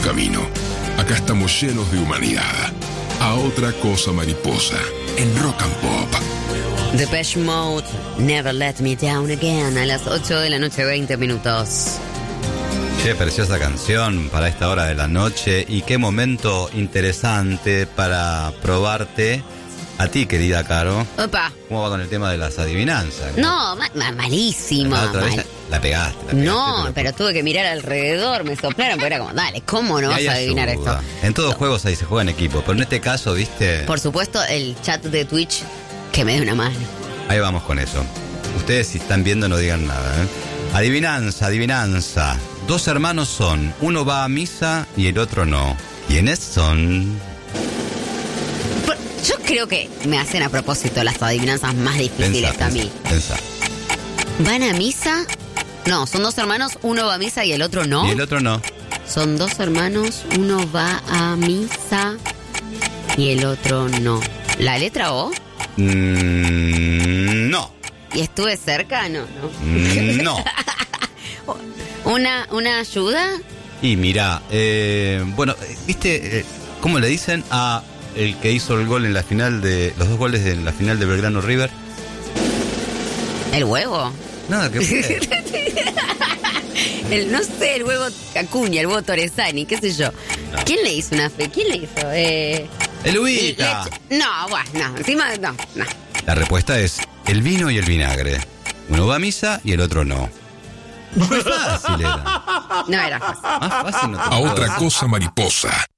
camino. Acá estamos llenos de humanidad. A otra cosa mariposa, en Rock and Pop. Depeche Mode, Never Let Me Down Again, a las 8 de la noche, 20 minutos. Qué preciosa canción para esta hora de la noche y qué momento interesante para probarte a ti, querida Caro. Opa. ¿Cómo va con el tema de las adivinanzas? No, malísima. La otra vez la pegaste. No, pero tuve que mirar alrededor, me soplaron, pero era como, dale, ¿cómo no vas a adivinar esto? En todos juegos ahí se juega en equipo, pero en este caso, viste... Por supuesto, el chat de Twitch, que me dé una mano. Ahí vamos con eso. Ustedes si están viendo no digan nada, ¿eh? Adivinanza. 2 hermanos son, uno va a misa y el otro no. ¿Quiénes son? Yo creo que me hacen a propósito las adivinanzas más difíciles a mí. Pensá. ¿Van a misa? No, son 2 hermanos, uno va a misa y el otro no. Y el otro no. Son 2 hermanos, uno va a misa y el otro no. ¿La letra O? No. ¿Y estuve cerca? No. No. ¿Una ayuda? Y mira, bueno, ¿viste cómo le dicen a el que hizo el gol en la final de... los 2 goles en la final de Belgrano River? ¿El huevo? Nada que ver. No sé, el huevo Acuña, el huevo Torresani, qué sé yo. No. ¿Quién le hizo una fe? ¿Quién le hizo? El Ubita. No, bueno, encima no. La respuesta es el vino y el vinagre. Uno va a misa y el otro no. Muy fácil era. No era fácil. Más fácil no te A puedo otra decir. cosa mariposa.